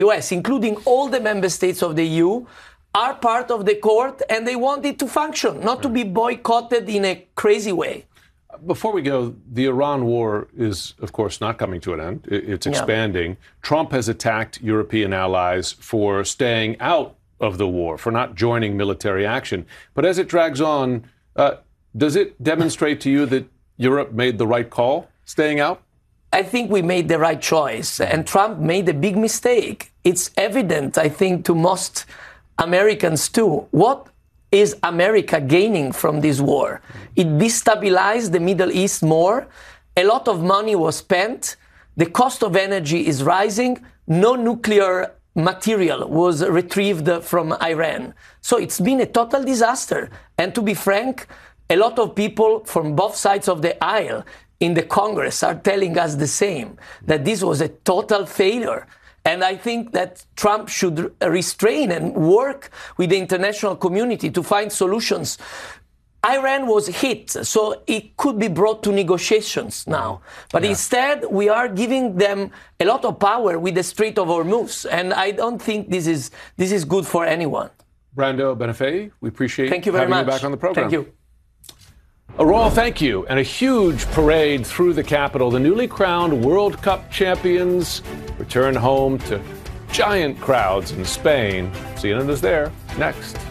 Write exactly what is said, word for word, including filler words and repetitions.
U S, including all the member states of the E U, are part of the court, and they want it to function, not to be boycotted in a crazy way. Before we go, the Iran war is, of course, not coming to an end. It's expanding. Yeah. Trump has attacked European allies for staying out of the war, for not joining military action. But as it drags on, uh, does it demonstrate to you that Europe made the right call, staying out? I think we made the right choice, and Trump made a big mistake. It's evident, I think, to most Americans too. What is America gaining from this war? It destabilized the Middle East more. A lot of money was spent. The cost of energy is rising. No nuclear material was retrieved from Iran. So it's been a total disaster. And to be frank, a lot of people from both sides of the aisle in the Congress are telling us the same, that this was a total failure. And I think that Trump should restrain and work with the international community to find solutions. Iran was hit, so it could be brought to negotiations now. But yeah. instead, we are giving them a lot of power with the Strait of Hormuz. And I don't think this is this is good for anyone. Brando Benifei, we appreciate thank you very having much. you back on the program. Thank you. A royal thank you and a huge parade through the Capitol. The newly crowned World Cup champions return home to giant crowds in Spain. C N N is there next.